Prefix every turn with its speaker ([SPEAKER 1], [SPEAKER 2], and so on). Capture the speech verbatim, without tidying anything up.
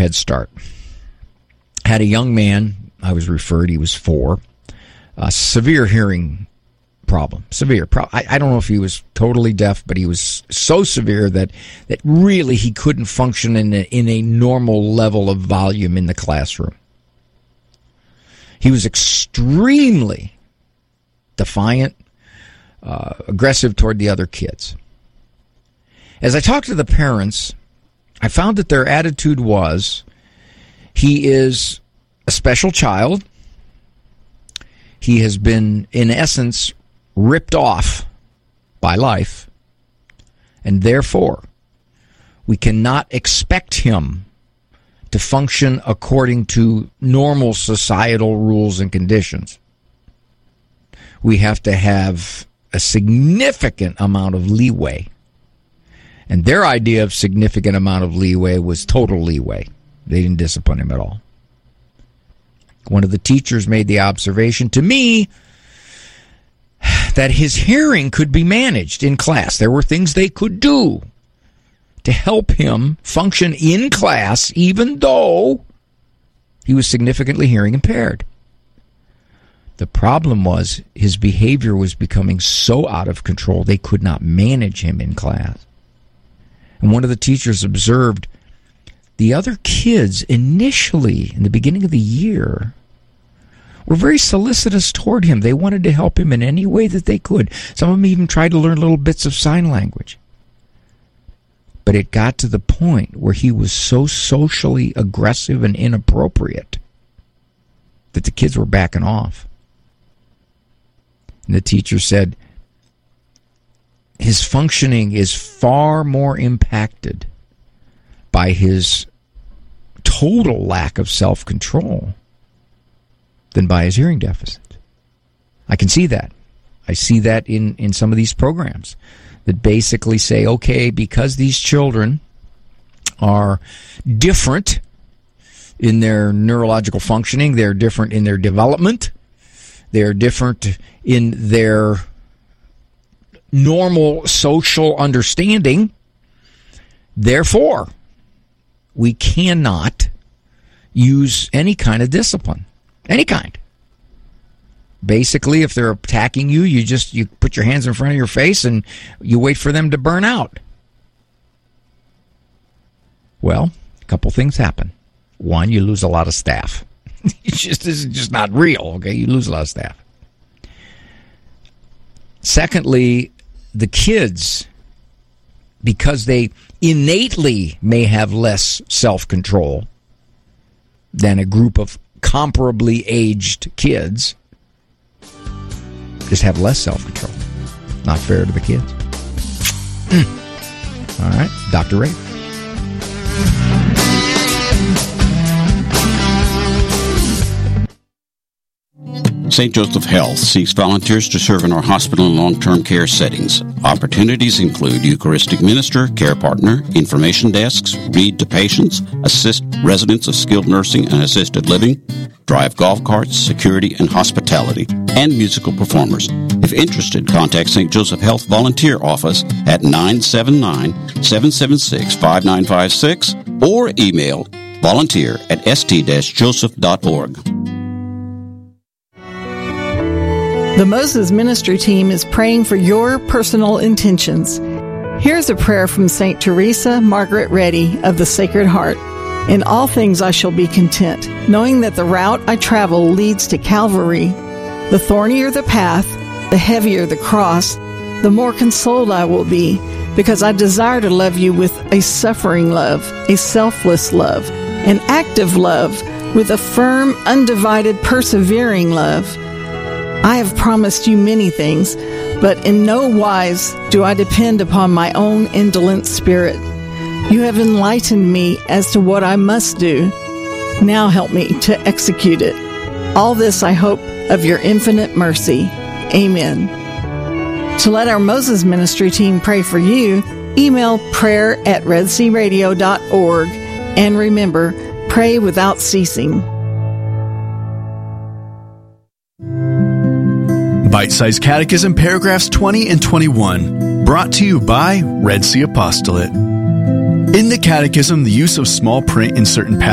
[SPEAKER 1] Head Start. Had a young man, I was referred, he was four, a severe hearing problem. Severe. Pro- I, I don't know if he was totally deaf, but he was so severe that, that really he couldn't function in a, in a normal level of volume in the classroom. He was extremely defiant, uh, aggressive toward the other kids. As I talked to the parents, I found that their attitude was, he is a special child. He has been, in essence, ripped off by life, and therefore we cannot expect him to function according to normal societal rules and conditions. We have to have a significant amount of leeway. And their idea of significant amount of leeway was total leeway. They didn't discipline him at all. One of the teachers made the observation to me that his hearing could be managed in class. There were things they could do to help him function in class, even though he was significantly hearing impaired. The problem was his behavior was becoming so out of control they could not manage him in class. And one of the teachers observed the other kids initially, in the beginning of the year, were very solicitous toward him. They wanted to help him in any way that they could. Some of them even tried to learn little bits of sign language. But it got to the point where he was so socially aggressive and inappropriate that the kids were backing off. And the teacher said, his functioning is far more impacted by his total lack of self-control than by his hearing deficit. I can see that. I see that in, in some of these programs that basically say, okay, because these children are different in their neurological functioning, they're different in their development, they're different in their normal social understanding, therefore, we cannot use any kind of discipline. Any kind. Basically, if they're attacking you, you just you put your hands in front of your face and you wait for them to burn out. Well, a couple things happen. One, you lose a lot of staff. It's just, this is just not real, okay? You lose a lot of staff. Secondly, the kids, because they innately may have less self-control than a group of comparably aged kids, just have less self-control. Not fair to the kids. All right, Doctor Ray.
[SPEAKER 2] Saint Joseph Health seeks volunteers to serve in our hospital and long-term care settings. Opportunities include Eucharistic minister, care partner, information desks, read to patients, assist residents of skilled nursing and assisted living, drive golf carts, security and hospitality, and musical performers. If interested, contact Saint Joseph Health Volunteer Office at nine seven nine, seven seven six, five nine five six or email volunteer at s t joseph dot org.
[SPEAKER 3] The Moses Ministry Team is praying for your personal intentions. Here's a prayer from Saint Teresa Margaret Reddy of the Sacred Heart. In all things I shall be content, knowing that the route I travel leads to Calvary. The thornier the path, the heavier the cross, the more consoled I will be, because I desire to love you with a suffering love, a selfless love, an active love, with a firm, undivided, persevering love. I have promised you many things, but in no wise do I depend upon my own indolent spirit. You have enlightened me as to what I must do. Now help me to execute it. All this I hope of your infinite mercy. Amen. To let our Moses Ministry Team pray for you, email prayer at red sea radio dot org, and remember, pray without ceasing.
[SPEAKER 4] Bite-sized Catechism, paragraphs twenty and twenty-one, brought to you by Red Sea Apostolate. In the Catechism, the use of small print in certain passages